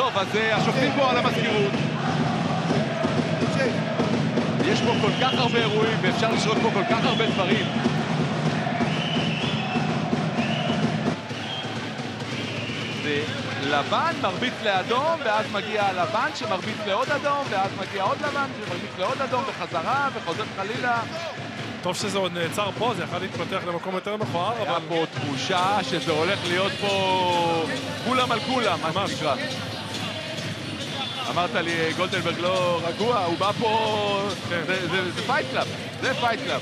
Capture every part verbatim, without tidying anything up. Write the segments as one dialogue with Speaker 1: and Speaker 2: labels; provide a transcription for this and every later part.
Speaker 1: טוב, אז השופטים פה על המזכירות. יש פה כל כך הרבה אירועים, ואפשר לשרוק פה כל כך הרבה דברים. לבן מרביץ לאדום, ואז מגיע לבן שמרביץ לעוד אדום, ואז מגיע עוד לבן שמרביץ לעוד אדום, וחזרה, וחוזר חלילה.
Speaker 2: טוב שזה עוד נעצר פה, זה יכול להתפתח למקום יותר מכוער, אבל...
Speaker 1: היה פה תחושה שזה הולך להיות פה כולם על כולם, מה שנקרא. אמרת לי, גולדנברג לא רגוע, הוא בא פה... זה פייט קלאב, זה פייט קלאב.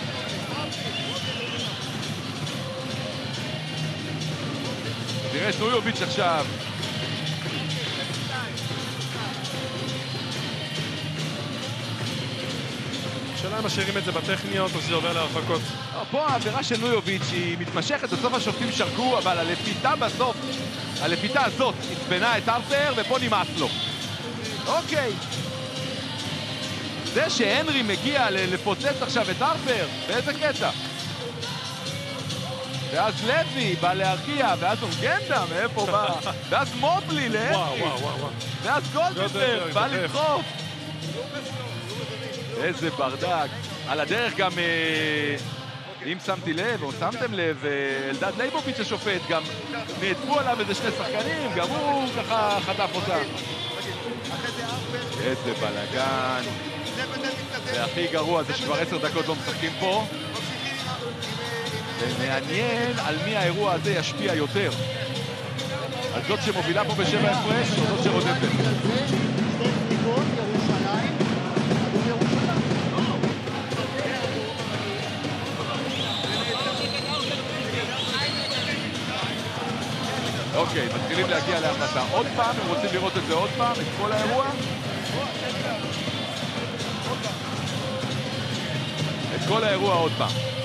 Speaker 1: תראה, סטויוביץ' עכשיו.
Speaker 2: השאלה אם משאירים את זה בטכניות או שזה עובר להרחקות.
Speaker 1: פה העבירה של נויוביץ' היא מתמשכת, בסוף השופטים שרקו, אבל הלפיתה בסוף, הלפיתה הזאת הצפנה את ארת'ר ופה נמאס לו. אוקיי. זה שהנרי מגיע לפוצץ עכשיו את ארת'ר, באיזה קטע? ואז לוי בא להרגיע, ואז אונגנדה, מאיפה בא? ואז מובלי לאנרי.
Speaker 2: וואו, וואו, וואו.
Speaker 1: ואז גולדנברג בא לדחוף. איזה ברדק. על הדרך גם, אם שמתי לב, או שמתם לב, אלדד ליבוביץ' השופט, גם נעטפו עליו איזה שני שחקנים, גם הוא ככה חטף אותה. איזה בלגן. והכי גרוע זה שכבר עשר דקות לא משחקים פה. ומעניין על מי האירוע הזה ישפיע יותר. על זאת שמובילה פה בשבע הפרש, או זאת שרודפת. אוקיי, מתחילים להגיע להחלטה. עוד פעם, הם רוצים לראות את זה עוד פעם, את כל האירוע. את כל האירוע עוד פעם.